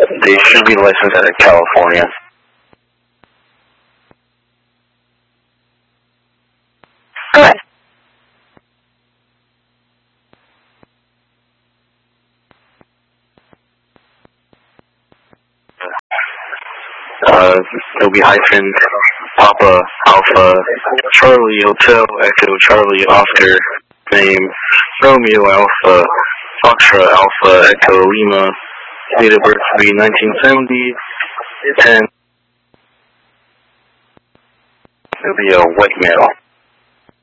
They should be licensed out of California. Okay. It'll be hyphen Papa Alpha Charlie Hotel Echo Charlie Oscar name Romeo Alpha Foxtrot Alpha Echo Lima. Date of birth will be 1970. 10. It'll be a white male.